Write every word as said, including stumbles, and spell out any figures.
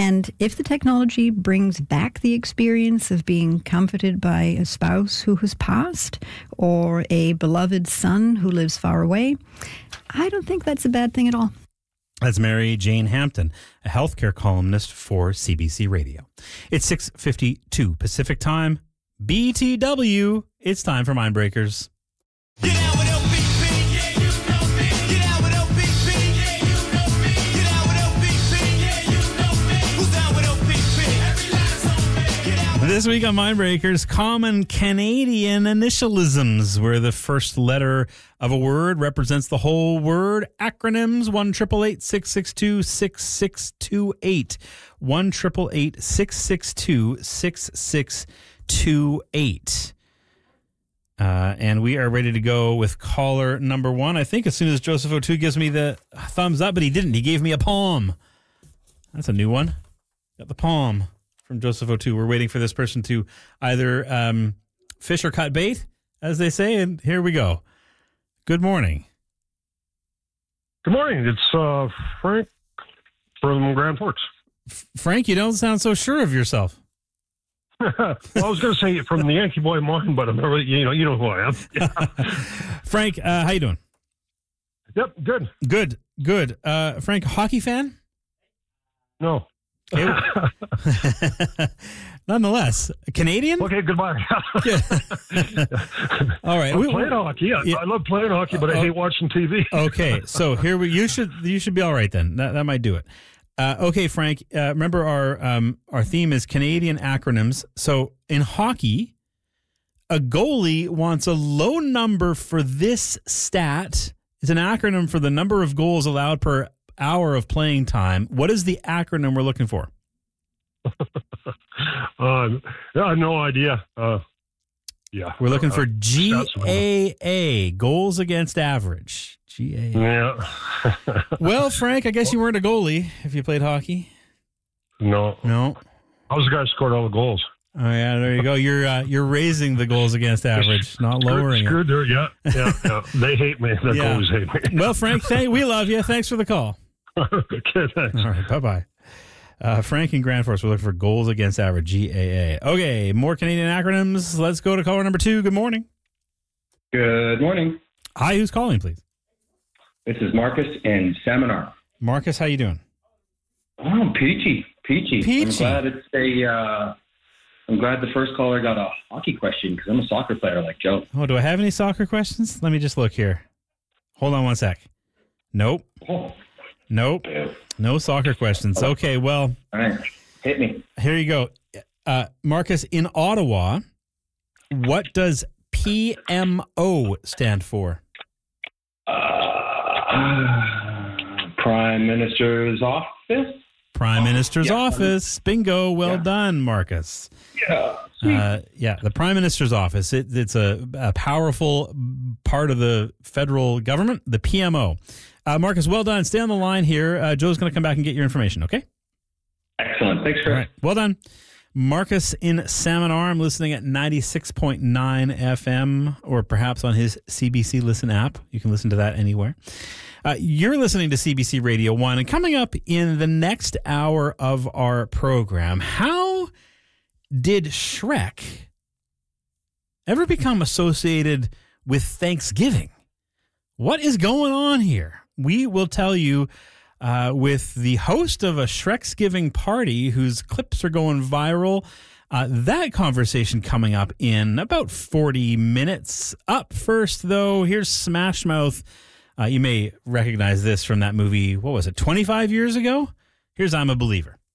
And if the technology brings back the experience of being comforted by a spouse who has passed or a beloved son who lives far away, I don't think that's a bad thing at all. That's Mary Jane Hampton, a healthcare columnist for C B C Radio. It's six fifty-two Pacific Time. B T W, it's time for Mindbreakers. Get out with L P P, yeah, you know me. Get out with L P P, yeah, you know me. Get out with L P P, yeah, you know me. Who's down with L P P? Every last homie. Get out with This week on Mindbreakers, common Canadian initialisms, where the first letter of a word represents the whole word. Acronyms, one eight eight eight, six six two, six six two eight. one eight eight eight, six six two, six six two eight. Uh, and we are ready to go with caller number one. I think as soon as Joseph O'Toole gives me the thumbs up, but he didn't. He gave me a palm. That's a new one. Got the palm from Joseph O'Toole. We're waiting for this person to either um, fish or cut bait, as they say, and here we go. Good morning. Good morning. It's uh, Frank from Grand Forks. F- Frank, you don't sound so sure of yourself. Well, I was going to say from the Yankee Boy mind, but I'm not really, you know, you know who I am. Frank, uh, how you doing? Yep, good. Good, good. Uh, Frank, hockey fan? No. Okay. Nonetheless, Canadian? Okay, goodbye. All right. I'm We- playing hockey. Yeah, yeah. I love playing hockey, but I Uh, hate watching T V. Okay, so here we. You should. You should be all right then. That that might do it. Uh, okay, Frank. Uh, remember our um, our theme is Canadian acronyms. So in hockey, a goalie wants a low number for this stat. It's an acronym for the number of goals allowed per hour of playing time. What is the acronym we're looking for? uh, yeah, I have no idea. Uh, yeah, We're looking for Uh, G that's what- A A, goals against average. G A A. Yeah. Well, Frank, I guess you weren't a goalie if you played hockey. No. No. I was the guy who scored all the goals. Oh yeah, there you go. You're uh, you're raising the goals against average, not lowering it. Screwed there. Yeah, yeah, yeah. They hate me. The Yeah. goalies hate me. Well, Frank, thank, we love you. Thanks for the call. Okay, thanks. All right, bye bye. Uh, Frank and Grand Force, we're looking for goals against average, G A A. Okay, more Canadian acronyms. Let's go to caller number two. Good morning. Good morning. Hi, who's calling, please? This is Marcus in Salmon Arm. Marcus, how you doing? Oh, peachy, peachy. Peachy. I'm glad it's a. Uh, I'm glad the first caller got a hockey question because I'm a soccer player like Joe. Oh, do I have any soccer questions? Let me just look here. Hold on one sec. Nope. Oh, Nope. yeah. No soccer questions. Okay, well, All right, hit me. here you go. Uh, Marcus, in Ottawa, what does P M O stand for? Uh, Prime Minister's office. Prime Minister's yeah. office. Bingo. Well Yeah. done, Marcus. Yeah. Uh, yeah, the Prime Minister's office. It, it's a, a powerful part of the federal government, the P M O. Uh, Marcus, well done. Stay on the line here. Uh, Joe's going to come back and get your information, okay? Excellent. Thanks, Chris. All right. Well done. Marcus in Salmon Arm, listening at ninety-six point nine F M, or perhaps on his C B C Listen app. You can listen to that anywhere. Uh, you're listening to C B C Radio one, and coming up in the next hour of our program, how did Shrek ever become associated with Thanksgiving? What is going on here? We will tell you uh, with the host of a Shreksgiving party whose clips are going viral. Uh, that conversation coming up in about forty minutes. Up first, though, here's Smash Mouth. Uh, you may recognize this from that movie, what was it, twenty-five years ago? Here's I'm a Believer.